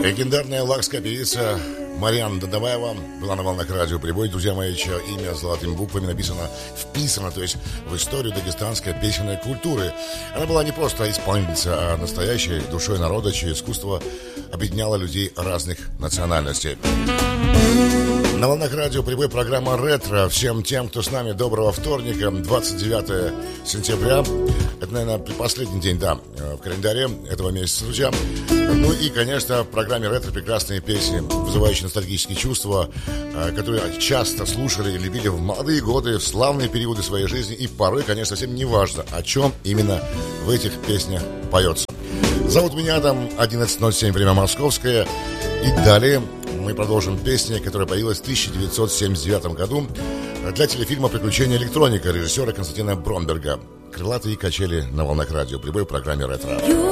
Легендарная лакская певица Марьяна Дадаваева была на волнах радио «Прибой». Друзья мои, чье имя золотыми буквами вписано, то есть в историю дагестанской песенной культуры. Она была не просто исполнительница, а настоящей душой народа, чье искусство объединяло людей разных национальностей. На волнах радио «Прибой» программа «Ретро». Всем тем, кто с нами, доброго вторника, 29 сентября. Это, наверное, последний день, в календаре этого месяца, друзья. Ну и, конечно, в программе «Ретро» прекрасные песни, вызывающие ностальгические чувства, которые часто слушали и любили в молодые годы, в славные периоды своей жизни. И порой, конечно, совсем не важно, о чем именно в этих песнях поется. Зовут меня 11:07, время московское. И далее мы продолжим песню, которая появилась в 1979 году для телефильма «Приключения электроника» режиссера Константина Бромберга. «Крылатые качели» на волнах радио «Прибой» в программе «Ретро».